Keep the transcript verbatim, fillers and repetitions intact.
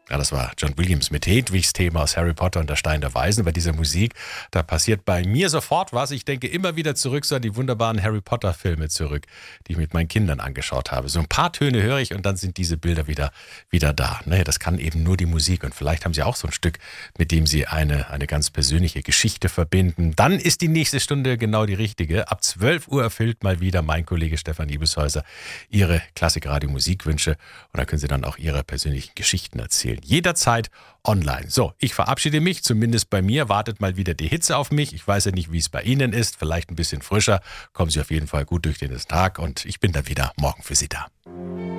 Ja, das war John Williams mit Hedwigs Thema aus Harry Potter und der Stein der Weisen. Bei dieser Musik, da passiert bei mir sofort was. Ich denke immer wieder zurück so an die wunderbaren Harry Potter Filme zurück, die ich mit meinen Kindern angeschaut habe. So ein paar Töne höre ich und dann sind diese Bilder wieder, wieder da. Naja, das kann eben nur die Musik und vielleicht haben Sie auch so ein Stück, mit dem Sie eine, eine ganz persönliche Geschichte verbinden. Dann ist die nächste Stunde genau die richtige. Ab zwölf Uhr erfüllt mal wieder mein Kollege Stefan Ibeshäuser Ihre Klassikradio-Musikwünsche und da können Sie dann auch Ihre persönlichen Geschichten erzählen. Jederzeit online. So, ich verabschiede mich, zumindest bei mir. Wartet mal wieder die Hitze auf mich. Ich weiß ja nicht, wie es bei Ihnen ist. Vielleicht ein bisschen frischer. Kommen Sie auf jeden Fall gut durch den Tag und ich bin dann wieder morgen für Sie da.